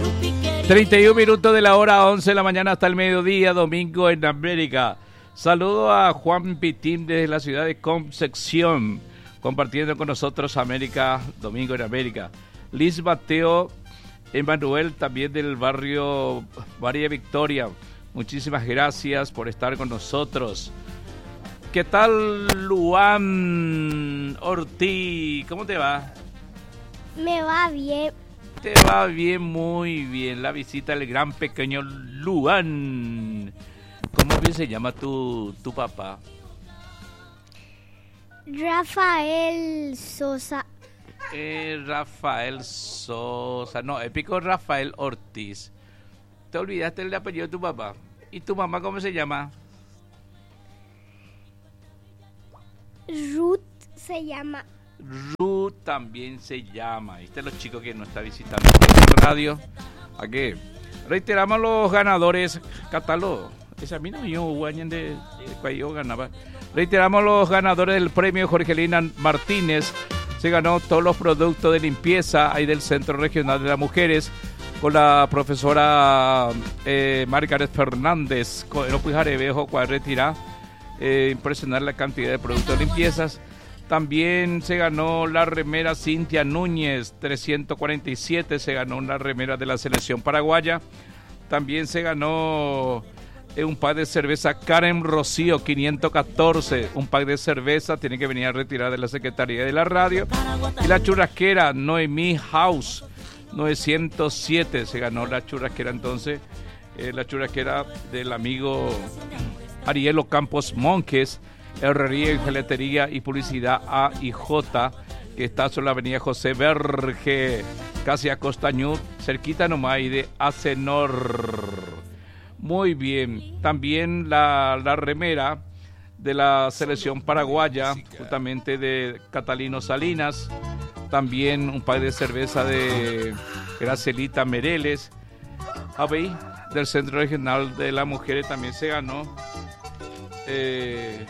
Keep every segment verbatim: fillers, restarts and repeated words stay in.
treinta y un minutos de la hora once de la mañana hasta el mediodía, domingo en América. Saludo a Juan Pitín desde la ciudad de Concepción, compartiendo con nosotros América, domingo en América. Liz Mateo Emanuel, también del barrio María Victoria. Muchísimas gracias por estar con nosotros. ¿Qué tal, Luan Ortiz? ¿Cómo te va? Me va bien. Te va bien, muy bien. La visita del gran pequeño Luan. ¿Cómo bien se llama tu, tu papá? Rafael Sosa. Eh, Rafael Sosa. No, épico Rafael Ortiz. ¿Te olvidaste el apellido de tu papá? ¿Y tu mamá cómo se llama? Ruth se llama. Ruth también se llama. Este es los chicos que nos está visitando en la radio. ¿A qué? Reiteramos los ganadores. Catálogo. Esa mina yo guañan de cuando ganaba. Reiteramos los ganadores del premio Jorgelina Martínez. Se ganó todos los productos de limpieza ahí del Centro Regional de las Mujeres con la profesora eh, Margaret Fernández. No pujaré viejo cuál retirar. Eh, impresionar la cantidad de productos de limpiezas. También se ganó la remera Cintia Núñez, trescientos cuarenta y siete, se ganó una remera de la selección paraguaya. También se ganó eh, un pack de cerveza Karen Rocío, quinientos catorce, un pack de cerveza, tiene que venir a retirar de la Secretaría de la Radio. Y la churrasquera Noemí House, novecientos siete, se ganó la churrasquera entonces, eh, la churrasquera del amigo Arielo Campos Monjes, Herrería, Gelatería y Publicidad A y J, que está sobre la avenida José Verge, casi a Costañú, cerquita nomás y de Acenor. Muy bien, también la, la remera de la selección paraguaya, justamente de Catalino Salinas, también un par de cerveza de Gracelita Mereles, Abey, del Centro Regional de las Mujeres también se ganó. Eh,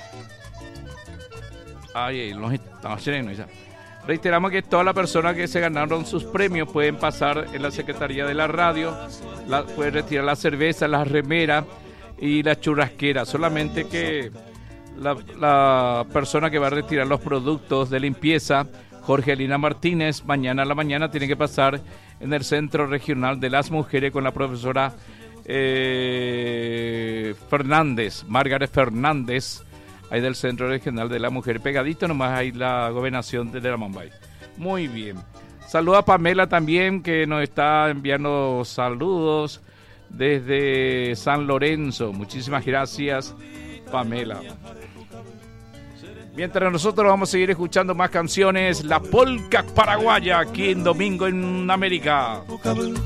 ay, los estamos esa. Reiteramos que todas las personas que se ganaron sus premios pueden pasar en la Secretaría de la Radio, la, pueden retirar la cerveza, las remeras y la churrasquera. Solamente que la, la persona que va a retirar los productos de limpieza, Jorgelina Martínez, mañana a la mañana tiene que pasar en el Centro Regional de las Mujeres con la profesora Eh, Fernández, Margaret Fernández, ahí del Centro Regional de la Mujer, pegadito nomás ahí la gobernación de la Mambay. Muy bien. Saluda a Pamela también, que nos está enviando saludos desde San Lorenzo. Muchísimas gracias, Pamela. Mientras nosotros vamos a seguir escuchando más canciones, la polca paraguaya aquí en Domingo en América.